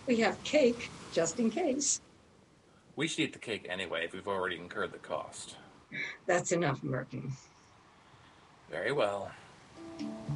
We have cake, just in case. We should eat the cake anyway if we've already incurred the cost. That's enough, Merton. Very well.